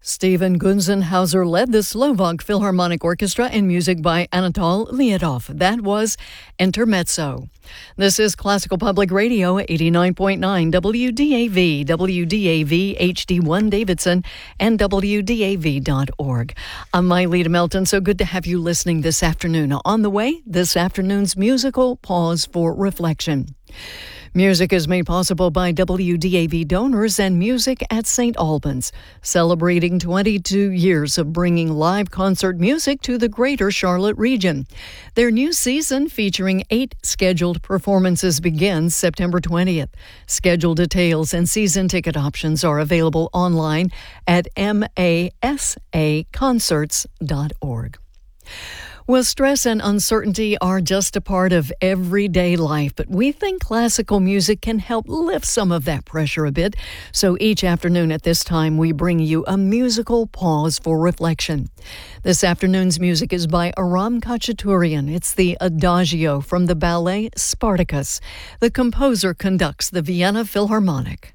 Stephen Gunzenhauser led the Slovak Philharmonic Orchestra in music by Anatol Liadov. That was Intermezzo. This is Classical Public Radio, 89.9 WDAV, WDAV HD1 Davidson, and WDAV.org. I'm Mylita Melton. So good to have you listening this afternoon. On the way, this afternoon's musical pause for reflection. Music is made possible by WDAV donors and Music at St. Albans, celebrating 22 years of bringing live concert music to the greater Charlotte region. Their new season, featuring 8 scheduled performances, begins September 20th. Schedule details and season ticket options are available online at masaconcerts.org. Well, stress and uncertainty are just a part of everyday life, but we think classical music can help lift some of that pressure a bit. So each afternoon at this time, we bring you a musical pause for reflection. This afternoon's music is by Aram Khachaturian. It's the Adagio from the ballet Spartacus. The composer conducts the Vienna Philharmonic.